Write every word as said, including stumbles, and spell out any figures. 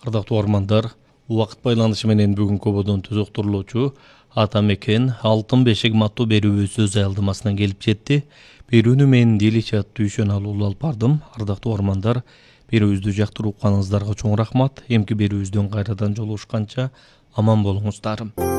Ардактуу армандар, убакыт байланышы менен бүгүнкү ободон түзөктүрүлүүчү Ата Мекен Алтын бешик аттуу берүүбүз өз аялдамасына келип жетти. Берүүнү мен Деличат Дүйшөн алуу алып бардым. Ардактуу армандар, берүүбүздү жактырып укканыңыздарга чоң рахмат. Эмки берүүбүздөн кайрадан жолугушканча аман болуңуздар.